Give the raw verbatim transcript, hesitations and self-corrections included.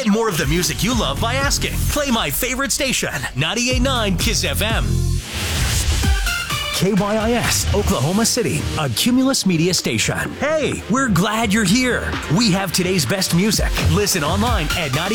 Get more of the music you love by asking. Play my favorite station, ninety-eight point nine Kiss F M. K Y I S, Oklahoma City, a Cumulus Media station. Hey, we're glad you're here. We have today's best music. Listen online at ninety.